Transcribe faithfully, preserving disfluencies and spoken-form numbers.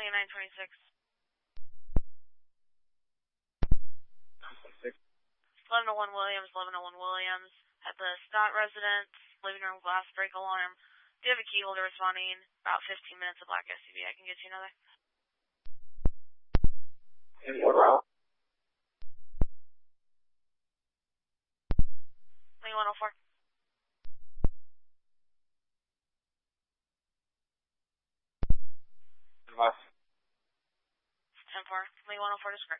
Lee nine twenty-six. eleven oh one Williams, eleven oh one Williams. At the Stott residence, living room glass break alarm. Do you have a key holder responding? About fifteen minutes of black S U V. I can get you another. Lee one oh four. ten four. Lee one oh four to script.